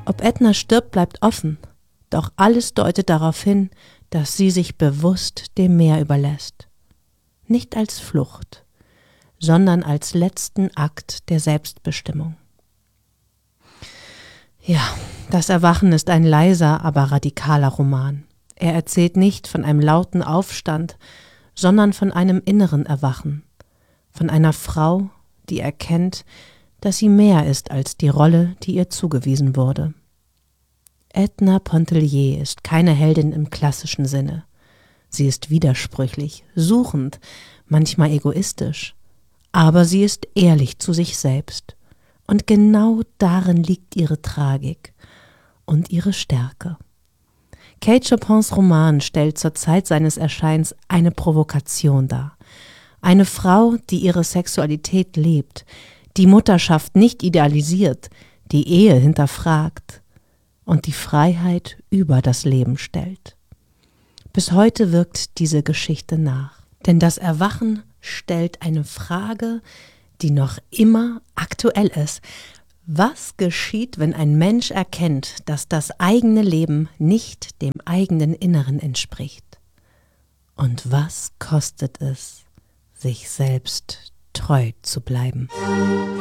Ob Edna stirbt, bleibt offen, doch alles deutet darauf hin, dass sie sich bewusst dem Meer überlässt. Nicht als Flucht, sondern als letzten Akt der Selbstbestimmung. Ja, das Erwachen ist ein leiser, aber radikaler Roman. Er erzählt nicht von einem lauten Aufstand, sondern von einem inneren Erwachen, von einer Frau, die erkennt, dass sie mehr ist als die Rolle, die ihr zugewiesen wurde. Edna Pontellier ist keine Heldin im klassischen Sinne. Sie ist widersprüchlich, suchend, manchmal egoistisch, aber sie ist ehrlich zu sich selbst. Und genau darin liegt ihre Tragik und ihre Stärke. Kate Chopins Roman stellt zur Zeit seines Erscheins eine Provokation dar. Eine Frau, die ihre Sexualität lebt, die Mutterschaft nicht idealisiert, die Ehe hinterfragt und die Freiheit über das Leben stellt. Bis heute wirkt diese Geschichte nach. Denn das Erwachen stellt eine Frage, die noch immer aktuell ist. Was geschieht, wenn ein Mensch erkennt, dass das eigene Leben nicht dem eigenen Inneren entspricht? Und was kostet es, sich selbst treu zu bleiben?